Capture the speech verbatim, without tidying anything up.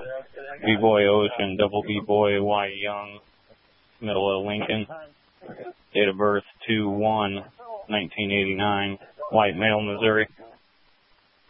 B-Boy Ocean, double B-Boy Y Young, middle of Lincoln. Date of birth two one nineteen eighty-nine, white male, Missouri.